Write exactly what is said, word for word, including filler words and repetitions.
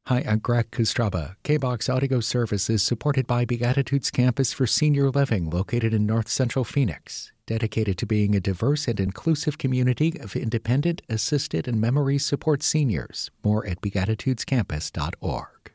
Hi, I'm Greg Kostraba. K-BOX Audio Service is supported by Beatitudes Campus for Senior Living located in North Central Phoenix, dedicated to being a diverse and inclusive community of independent, assisted, and memory support seniors. More at beatitudes campus dot org.